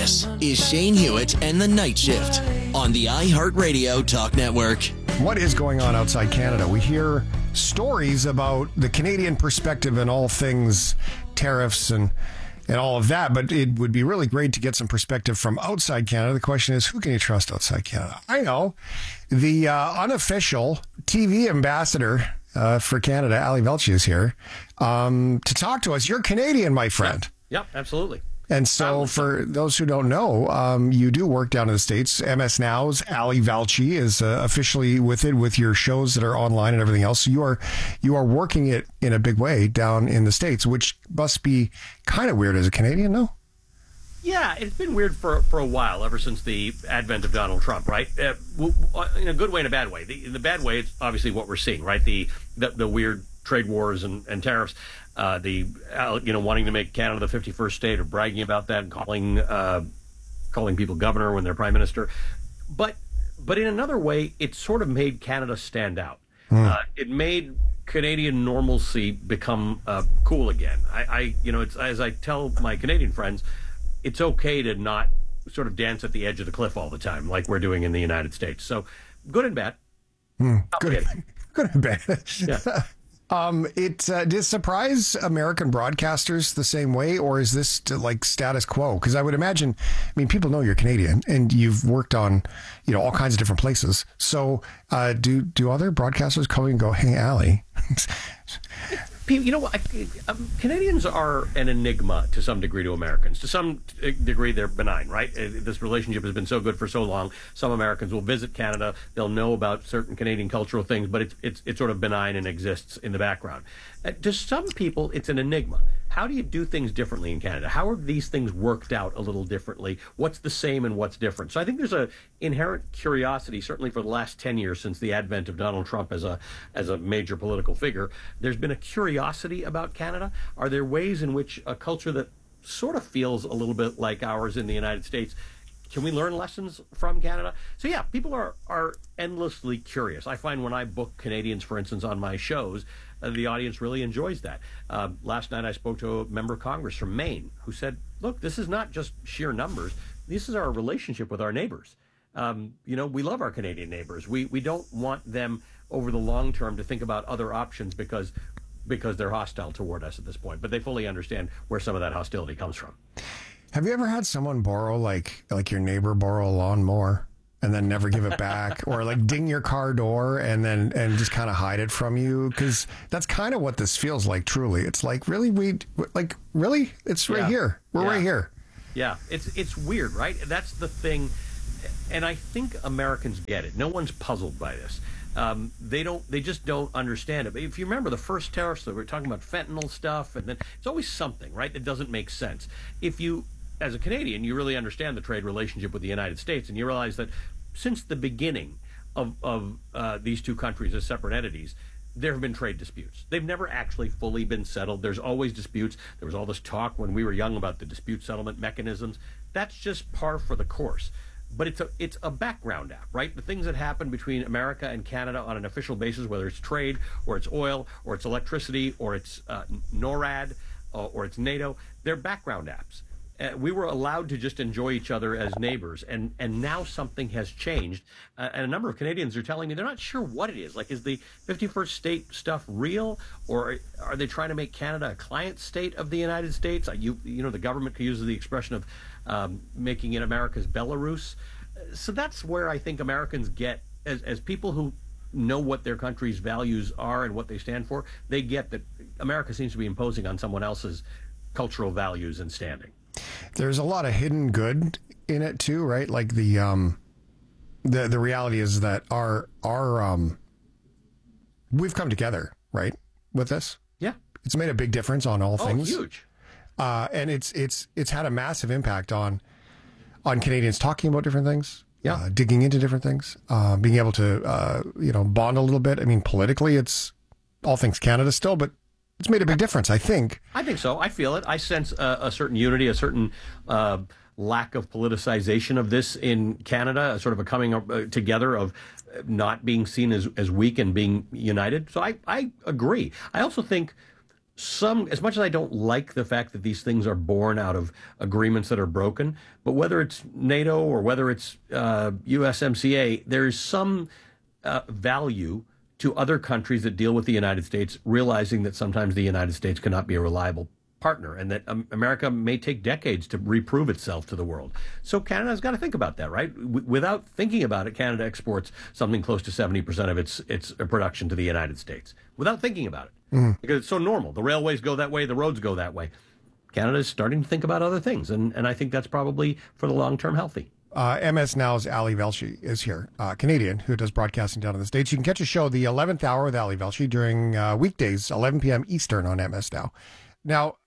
This is Shane Hewitt and the Night Shift on the iHeartRadio Talk Network. What is going on outside Canada? We hear stories about the Canadian perspective and all things tariffs and all of that, but it would be really great to get some perspective from outside Canada. The question is, who can you trust outside Canada? I know the unofficial TV ambassador for Canada, Ali Velshi, is here to talk to us. You're Canadian, my friend. Yep, absolutely. And so for those who don't know, you do work down in the States. MS Now's Ali Velshi is officially with it, with your shows that are online and everything else. So you are working it in a big way down in the States, which must be kind of weird as a Canadian, no? Yeah, it's been weird for a while, ever since the advent of Donald Trump, right? In a good way and a bad way. In the bad way, it's obviously what we're seeing, right? The weird trade wars and tariffs. Wanting to make Canada the 51st state, or bragging about that, and calling people governor when they're prime minister. But in another way, it sort of made Canada stand out. It made Canadian normalcy become cool again. It's, as I tell my Canadian friends, it's okay to not sort of dance at the edge of the cliff all the time, like we're doing in the United States. So good and bad. Good and bad. Yeah. Did it surprise American broadcasters the same way, or is this like status quo? Because I would imagine, people know you're Canadian and you've worked on, all kinds of different places. So, do other broadcasters come and go, "Hey, Ali"? Canadians are an enigma to some degree to Americans. To some degree, they're benign, right? This relationship has been so good for so long. Some Americans will visit Canada. They'll know about certain Canadian cultural things, but it's sort of benign and exists in the background. To some people, it's an enigma. How do you do things differently in Canada? How are these things worked out a little differently? What's the same and what's different? So I think there's an inherent curiosity, certainly for the last 10 years since the advent of Donald Trump as a major political figure. There's been a curiosity about Canada. Are there ways in which a culture that sort of feels a little bit like ours in the United States, can we learn lessons from Canada? So yeah, people are endlessly curious. I find when I book Canadians, for instance, on my shows, the audience really enjoys that. Last night I spoke to a member of Congress from Maine who said, look, this is not just sheer numbers. This is our relationship with our neighbors. We love our Canadian neighbors. We don't want them over the long term to think about other options because they're hostile toward us at this point. But they fully understand where some of that hostility comes from. Have you ever had someone borrow, like your neighbor borrow a lawnmower and then never give it back, or like ding your car door and just kind of hide it from you? Because that's kind of what this feels like. Truly, it's like, really, really, it's right here. We're right here. Yeah, it's weird, right? That's the thing, and I think Americans get it. No one's puzzled by this. They just don't understand it. But if you remember the first tariffs, that we're talking about fentanyl stuff, and then it's always something, right, that doesn't make sense. If you, as a Canadian, you really understand the trade relationship with the United States, and you realize that since the beginning of these two countries as separate entities, there have been trade disputes. They've never actually fully been settled. There's always disputes. There was all this talk when we were young about the dispute settlement mechanisms. That's just par for the course. But it's a background app, right? The things that happen between America and Canada on an official basis, whether it's trade or it's oil or it's electricity or it's NORAD or it's NATO, they're background apps. We were allowed to just enjoy each other as neighbors, and now something has changed. And a number of Canadians are telling me they're not sure what it is. Like, is the 51st state stuff real, or are they trying to make Canada a client state of the United States? The government uses the expression of making it America's Belarus. So that's where I think Americans get, as people who know what their country's values are and what they stand for, they get that America seems to be imposing on someone else's cultural values and standing. There's a lot of hidden good in it too, right? Like the reality is that our we've come together, right, with this. Yeah, it's made a big difference on all things. Huge. And it's had a massive impact on Canadians talking about different things. Yeah, digging into different things, being able to bond a little bit. I mean, politically, it's all things Canada still, but it's made a big difference, I think. I think so. I feel it. I sense a certain unity, a certain lack of politicization of this in Canada, a sort of a coming together of not being seen as weak and being united. So I agree. I also think as much as I don't like the fact that these things are born out of agreements that are broken, but whether it's NATO or whether it's USMCA, there's some value to other countries that deal with the United States, realizing that sometimes the United States cannot be a reliable partner and that America may take decades to reprove itself to the world. So Canada's got to think about that, right? Without thinking about it, Canada exports something close to 70% of its production to the United States without thinking about it because it's so normal. The railways go that way, the roads go that way. Canada is starting to think about other things, and I think that's probably for the long term healthy. MS Now's Ali Velshi is here, Canadian, who does broadcasting down in the States. You can catch a show, The 11th Hour with Ali Velshi, during weekdays, 11 p.m. Eastern on MS Now. Now,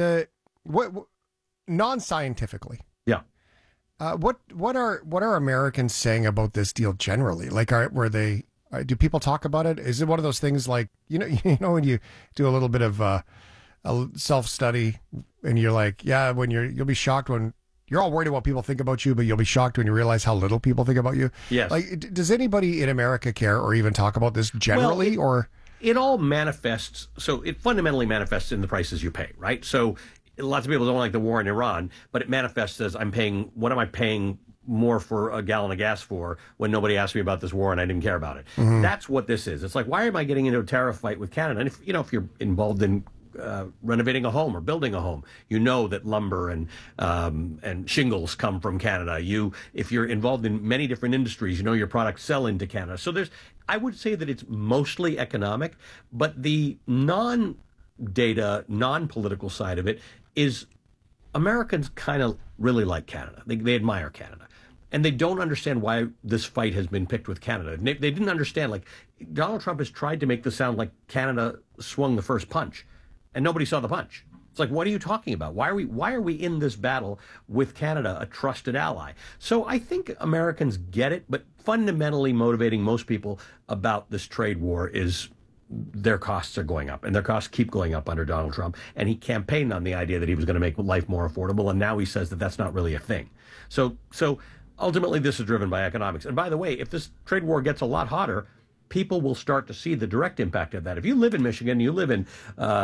non-scientifically, yeah. What are Americans saying about this deal generally? Like, do people talk about it? Is it one of those things like, you know when you do a little bit of a self-study and you're like, yeah, you'll be shocked when you're all worried about what people think about you, but you'll be shocked when you realize how little people think about you. Yes. Like, does anybody in America care or even talk about this generally? It all manifests. So it fundamentally manifests in the prices you pay, right? So lots of people don't like the war in Iran, but it manifests as what am I paying more for a gallon of gas for when nobody asked me about this war and I didn't care about it? Mm-hmm. That's what this is. It's like, why am I getting into a tariff fight with Canada? And if you're involved in renovating a home or building a home, you know that lumber and shingles come from Canada. If you're involved in many different industries, you know your products sell into Canada. So I would say that it's mostly economic, but the non-data, non-political side of it is Americans kind of really like Canada. They admire Canada. And they don't understand why this fight has been picked with Canada. They didn't understand, like, Donald Trump has tried to make this sound like Canada swung the first punch. And nobody saw the punch. It's like, what are you talking about? Why are we in this battle with Canada, a trusted ally? So I think Americans get it, but fundamentally motivating most people about this trade war is their costs are going up, and their costs keep going up under Donald Trump. And he campaigned on the idea that he was going to make life more affordable, and now he says that that's not really a thing. So ultimately, this is driven by economics. And by the way, if this trade war gets a lot hotter, people will start to see the direct impact of that. If you live in Michigan, you live in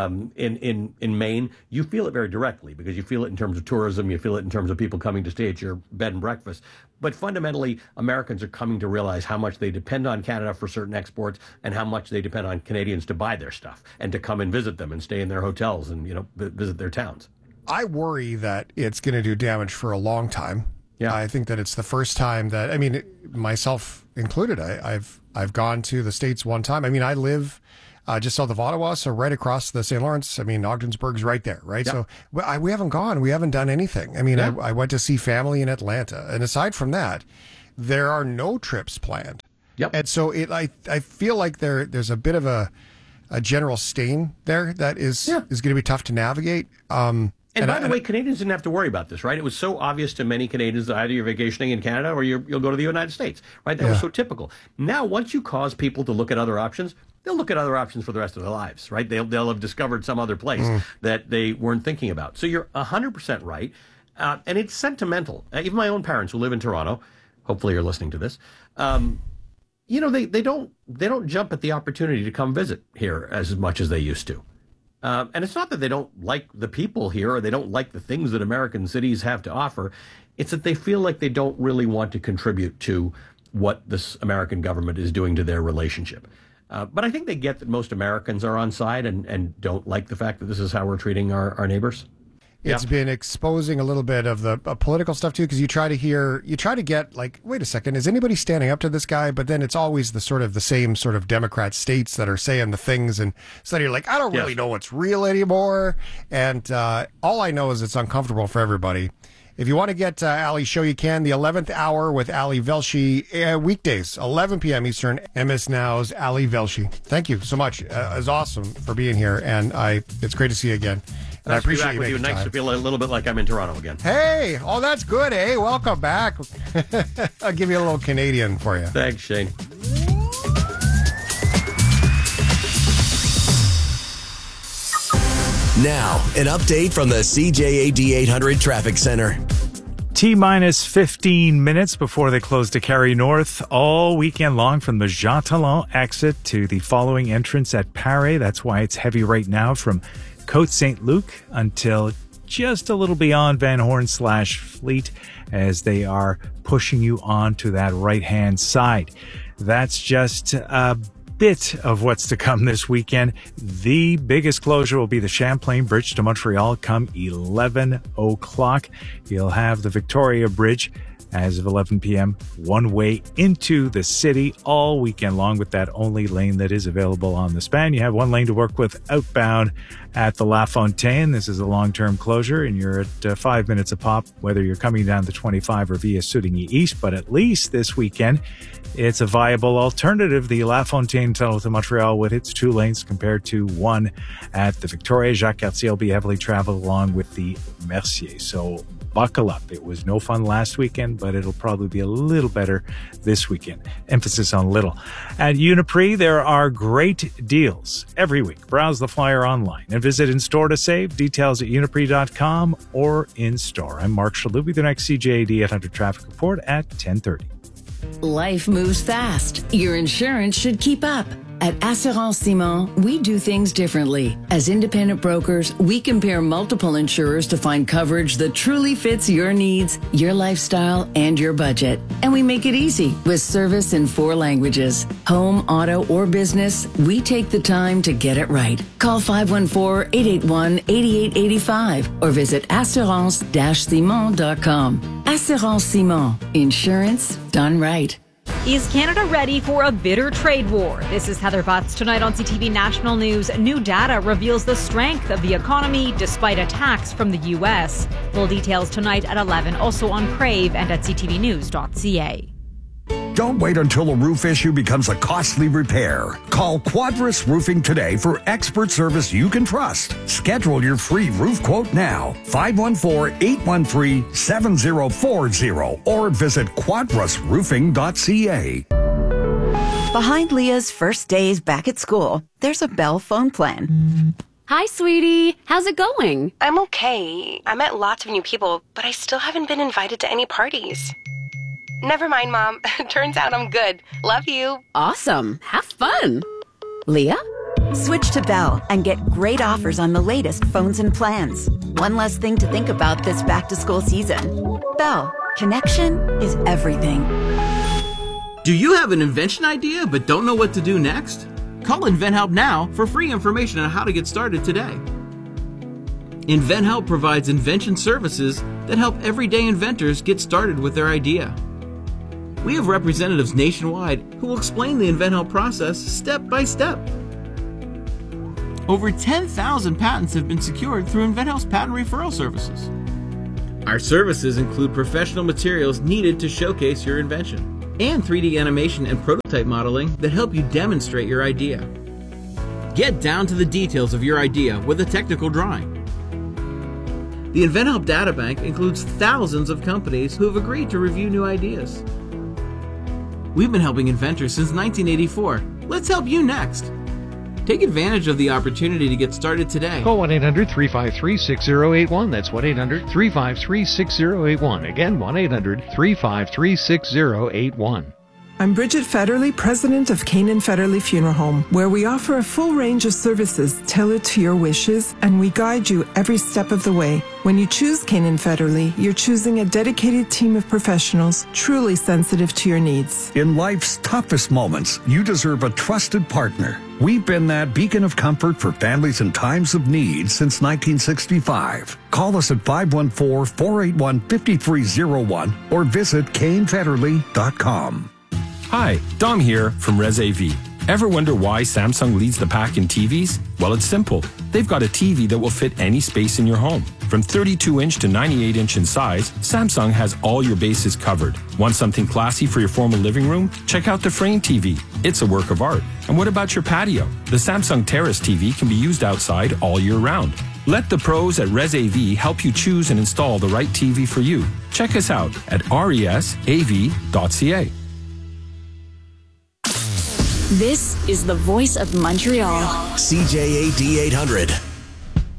Maine, you feel it very directly because you feel it in terms of tourism, you feel it in terms of people coming to stay at your bed and breakfast. But fundamentally, Americans are coming to realize how much they depend on Canada for certain exports and how much they depend on Canadians to buy their stuff and to come and visit them and stay in their hotels and visit their towns. I worry that it's going to do damage for a long time. Yeah, I think that it's the first time that, myself included, I've gone to the States one time. I live just south of Ottawa, so right across the St. Lawrence. Ogdensburg's right there, right? Yeah. So we haven't gone. We haven't done anything. I went to see family in Atlanta. And aside from that, there are no trips planned. Yep. And so I feel like there's a bit of a general stain there that is going to be tough to navigate. And by the way, Canadians didn't have to worry about this, right? It was so obvious to many Canadians that either you're vacationing in Canada or you'll go to the United States, right? That was so typical. Now, once you cause people to look at other options, they'll look at other options for the rest of their lives, right? They'll have discovered some other place that they weren't thinking about. So you're 100% right. And it's sentimental. Even my own parents who live in Toronto, hopefully you're listening to this, they don't jump at the opportunity to come visit here as much as they used to. And it's not that they don't like the people here or they don't like the things that American cities have to offer. It's that they feel like they don't really want to contribute to what this American government is doing to their relationship. But I think they get that most Americans are on side and don't like the fact that this is how we're treating our neighbors. It's been exposing a little bit of the political stuff, too, because you try to get like, wait a second, is anybody standing up to this guy? But then it's always the same sort of Democrat states that are saying the things. And so you're like, I don't really know what's real anymore. And all I know is it's uncomfortable for everybody. If you want to get Ali's show, you can. The 11th Hour with Ali Velshi, weekdays, 11 p.m. Eastern, MS Now's Ali Velshi. Thank you so much. It's awesome for being here. And it's great to see you again. And I appreciate you. Nice to feel a little bit like I'm in Toronto again. Hey, that's good. Hey, welcome back. I'll give you a little Canadian for you. Thanks, Shane. Now, an update from the CJAD 800 Traffic Center. T-minus 15 minutes before they close to Carrie North all weekend long from the Jean Talon exit to the following entrance at Paré. That's why it's heavy right now from Côte Saint-Luc until just a little beyond Van Horn/Fleet as they are pushing you on to that right-hand side. That's just a bit of what's to come this weekend. The biggest closure will be the Champlain Bridge to Montreal come 11 o'clock. You'll have the Victoria Bridge as of 11 p.m. one way into the city all weekend long with that only lane that is available on the span. You have one lane to work with outbound at the La Fontaine. This is a long-term closure, and you're at 5 minutes a pop, whether you're coming down the 25 or via Soudigny East. But at least this weekend, it's a viable alternative. The La Fontaine tunnel to Montreal with its 2 lanes compared to 1 at the Victoria. Jacques Cartier will be heavily traveled along with the Mercier. So buckle up. It was no fun last weekend, but it'll probably be a little better this weekend. Emphasis on little. At Uniprix, there are great deals every week. Browse the flyer online and visit in-store to save. Details at uniprix.com or in-store. I'm Mark Shalhoub with the next CJAD 800 traffic report at 10:30. Life moves fast. Your insurance should keep up. At Assurance Simon, we do things differently. As independent brokers, we compare multiple insurers to find coverage that truly fits your needs, your lifestyle, and your budget. And we make it easy with service in 4 languages. Home, auto, or business, we take the time to get it right. Call 514-881-8885 or visit assurance-simon.com. Assurance Simon. Insurance done right. Is Canada ready for a bitter trade war? This is Heather Butts. Tonight on CTV National News, new data reveals the strength of the economy despite attacks from the U.S. Full details tonight at 11, also on Crave and at ctvnews.ca. Don't wait until a roof issue becomes a costly repair. Call Quadrus Roofing today for expert service you can trust. Schedule your free roof quote now. 514-813-7040 or visit quadrusroofing.ca. Behind Leah's first days back at school, there's a Bell phone plan. Hi, sweetie. How's it going? I'm okay. I met lots of new people, but I still haven't been invited to any parties. Never mind, Mom. Turns out I'm good. Love you. Awesome. Have fun. Leah? Switch to Bell and get great offers on the latest phones and plans. One less thing to think about this back-to-school season. Bell. Connection is everything. Do you have an invention idea but don't know what to do next? Call InventHelp now for free information on how to get started today. InventHelp provides invention services that help everyday inventors get started with their idea. We have representatives nationwide who will explain the InventHelp process step by step. Over 10,000 patents have been secured through InventHelp's patent referral services. Our services include professional materials needed to showcase your invention and 3D animation and prototype modeling that help you demonstrate your idea. Get down to the details of your idea with a technical drawing. The InventHelp Databank includes thousands of companies who have agreed to review new ideas. We've been helping inventors since 1984. Let's help you next. Take advantage of the opportunity to get started today. Call 1-800-353-6081. That's 1-800-353-6081. Again, 1-800-353-6081. I'm Bridget Federley, president of Canaan Federley Funeral Home, where we offer a full range of services tailored to your wishes, and we guide you every step of the way. When you choose Canaan Federley, you're choosing a dedicated team of professionals truly sensitive to your needs. In life's toughest moments, you deserve a trusted partner. We've been that beacon of comfort for families in times of need since 1965. Call us at 514-481-5301 or visit canefederley.com. Hi, Dom here from ResAV. Ever wonder why Samsung leads the pack in TVs? Well, it's simple. They've got a TV that will fit any space in your home. From 32-inch to 98-inch in size, Samsung has all your bases covered. Want something classy for your formal living room? Check out the Frame TV. It's a work of art. And what about your patio? The Samsung Terrace TV can be used outside all year round. Let the pros at ResAV help you choose and install the right TV for you. Check us out at resav.ca. This is the voice of Montreal. CJAD 800.